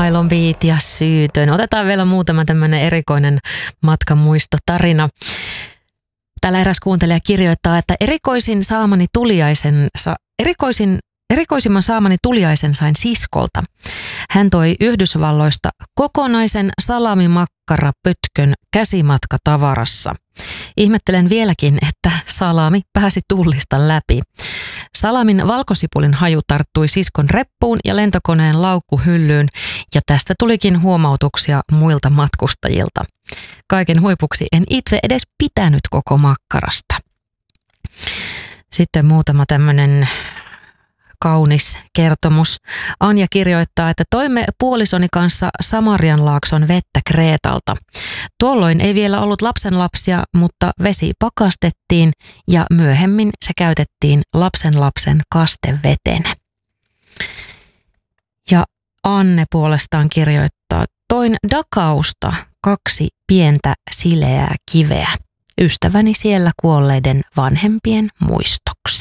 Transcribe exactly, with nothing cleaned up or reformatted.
Nylon Beat ja Syytön. Otetaan vielä muutama tämmöinen erikoinen matkamuistotarina. Täällä eräs kuuntelija kirjoittaa, että erikoisin saamani tuliaisen, sa, erikoisin, erikoisimman saamani tuliaisen sain siskolta. Hän toi Yhdysvalloista kokonaisen salamimakkarapötkön käsimatkatavarassa. Ihmettelen vieläkin, että salami pääsi tullista läpi. Salamin valkosipulin haju tarttui siskon reppuun ja lentokoneen laukkuhyllyyn, ja tästä tulikin huomautuksia muilta matkustajilta. Kaiken huipuksi en itse edes pitänyt koko makkarasta. Sitten muutama tämmöinen kaunis kertomus. Anja kirjoittaa, että toimme puolisoni kanssa Samarianlaakson vettä Kreetalta. Tuolloin ei vielä ollut lapsenlapsia, mutta vesi pakastettiin ja myöhemmin se käytettiin lapsenlapsen kastevetenä. Ja Anne puolestaan kirjoittaa, toin Dakausta kaksi pientä sileää kiveä ystäväni siellä kuolleiden vanhempien muistoksi.